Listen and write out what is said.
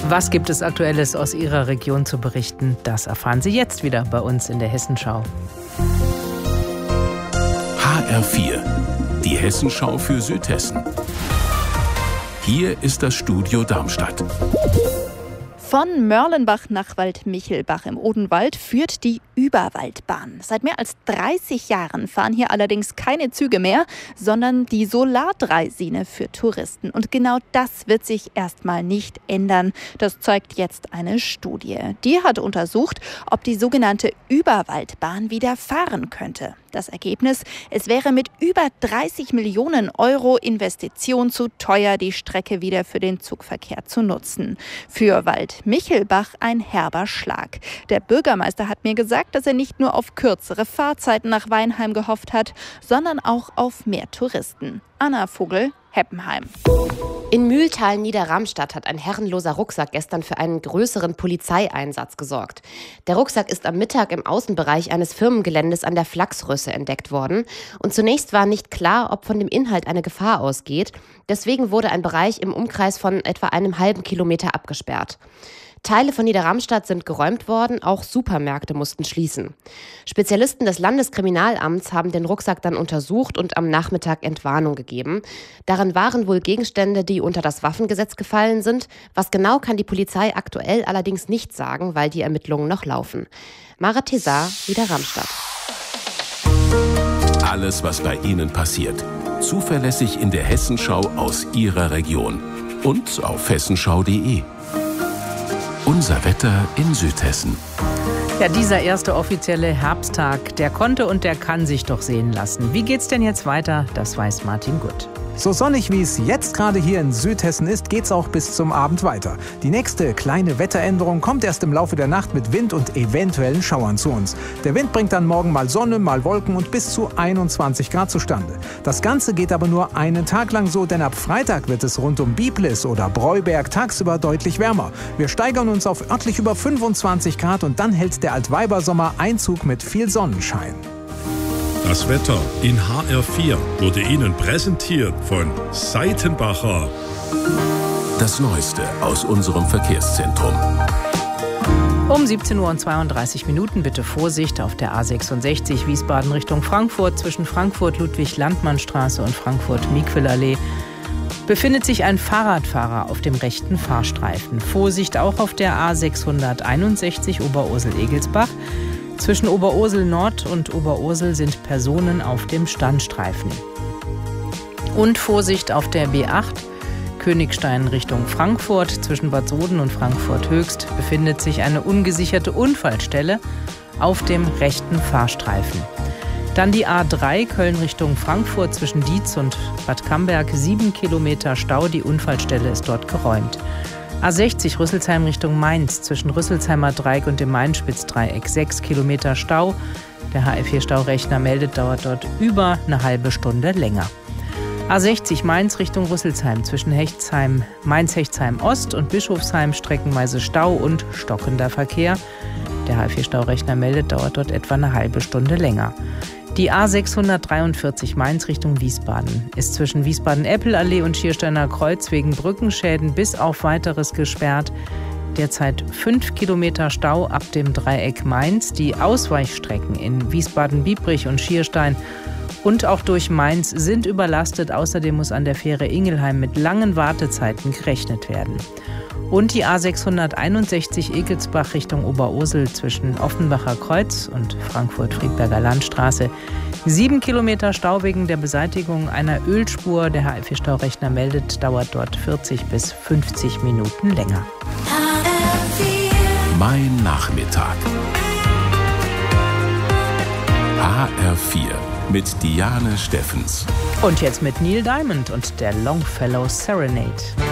Was gibt es Aktuelles aus Ihrer Region zu berichten? Das erfahren Sie jetzt wieder bei uns in der Hessenschau. HR4, die Hessenschau für Südhessen. Hier ist das Studio Darmstadt. Von Mörlenbach nach Waldmichelbach im Odenwald führt die Überwaldbahn. Seit mehr als 30 Jahren fahren hier allerdings keine Züge mehr, sondern die Solardreisine für Touristen. Und genau das wird sich erstmal nicht ändern. Das zeigt jetzt eine Studie. Die hat untersucht, ob die sogenannte Überwaldbahn wieder fahren könnte. Das Ergebnis: Es wäre mit über 30 Millionen Euro Investition zu teuer, die Strecke wieder für den Zugverkehr zu nutzen. Für Waldmichelbach ein herber Schlag. Der Bürgermeister hat mir gesagt, dass er nicht nur auf kürzere Fahrzeiten nach Weinheim gehofft hat, sondern auch auf mehr Touristen. Anna Vogel, Heppenheim. In Mühltal Niederramstadt hat ein herrenloser Rucksack gestern für einen größeren Polizeieinsatz gesorgt. Der Rucksack ist am Mittag im Außenbereich eines Firmengeländes an der Flachsrüsse entdeckt worden. Und zunächst war nicht klar, ob von dem Inhalt eine Gefahr ausgeht. Deswegen wurde ein Bereich im Umkreis von etwa einem halben Kilometer abgesperrt. Teile von Niederramstadt sind geräumt worden, auch Supermärkte mussten schließen. Spezialisten des Landeskriminalamts haben den Rucksack dann untersucht und am Nachmittag Entwarnung gegeben. Darin waren wohl Gegenstände, die unter das Waffengesetz gefallen sind. Was genau, kann die Polizei aktuell allerdings nicht sagen, weil die Ermittlungen noch laufen. Mara Tesar, Niederramstadt. Alles, was bei Ihnen passiert, zuverlässig in der Hessenschau aus Ihrer Region und auf hessenschau.de. Unser Wetter in Südhessen. Ja, dieser erste offizielle Herbsttag, der konnte und der kann sich doch sehen lassen. Wie geht's denn jetzt weiter? Das weiß Martin Gutt. So sonnig wie es jetzt gerade hier in Südhessen ist, geht's auch bis zum Abend weiter. Die nächste kleine Wetteränderung kommt erst im Laufe der Nacht mit Wind und eventuellen Schauern zu uns. Der Wind bringt dann morgen mal Sonne, mal Wolken und bis zu 21 Grad zustande. Das Ganze geht aber nur einen Tag lang so, denn ab Freitag wird es rund um Biblis oder Breuberg tagsüber deutlich wärmer. Wir steigern uns auf örtlich über 25 Grad und dann hält der Altweibersommer Einzug mit viel Sonnenschein. Das Wetter in HR4 wurde Ihnen präsentiert von Seitenbacher. Das Neueste aus unserem Verkehrszentrum. Um 17:32 Uhr bitte Vorsicht auf der A66 Wiesbaden Richtung Frankfurt. Zwischen Frankfurt-Ludwig-Landmann-Straße und Frankfurt-Miquel-Allee befindet sich ein Fahrradfahrer auf dem rechten Fahrstreifen. Vorsicht auch auf der A661 Oberursel-Egelsbach. Zwischen Oberursel Nord und Oberursel sind Personen auf dem Standstreifen. Und Vorsicht auf der B8 Königstein Richtung Frankfurt. Zwischen Bad Soden und Frankfurt Höchst befindet sich eine ungesicherte Unfallstelle auf dem rechten Fahrstreifen. Dann die A3 Köln Richtung Frankfurt zwischen Dietz und Bad Camberg, 7 Kilometer Stau. Die Unfallstelle ist dort geräumt. A60 Rüsselsheim Richtung Mainz zwischen Rüsselsheimer Dreieck und dem Main-Spitz-Dreieck, 6 Kilometer Stau. Der HR4-Staurechner meldet, dauert dort über eine halbe Stunde länger. A60 Mainz Richtung Rüsselsheim zwischen Mainz-Hechtsheim Ost und Bischofsheim streckenweise Stau und stockender Verkehr. Der HR4-Staurechner meldet, dauert dort etwa eine halbe Stunde länger. Die A643 Mainz Richtung Wiesbaden ist zwischen Wiesbaden-Eppel-Allee und Schiersteiner Kreuz wegen Brückenschäden bis auf Weiteres gesperrt. Derzeit 5 Kilometer Stau ab dem Dreieck Mainz. Die Ausweichstrecken in Wiesbaden-Biebrich und Schierstein und auch durch Mainz sind überlastet. Außerdem muss an der Fähre Ingelheim mit langen Wartezeiten gerechnet werden. Und die A661 Egelsbach Richtung Oberursel zwischen Offenbacher Kreuz und Frankfurt-Friedberger Landstraße. 7 Kilometer Stau wegen der Beseitigung einer Ölspur. Der HR4-Staurechner meldet, dauert dort 40 bis 50 Minuten länger. Mein Nachmittag. HR4 mit Diane Steffens. Und jetzt mit Neil Diamond und der Longfellow Serenade.